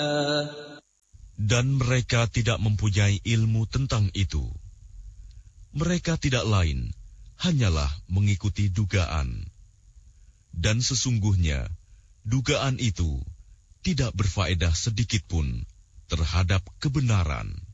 Dan mereka tidak mempunyai ilmu tentang itu. Mereka tidak lain, hanyalah mengikuti dugaan. Dan sesungguhnya, dugaan itu tidak berfaedah sedikitpun terhadap kebenaran.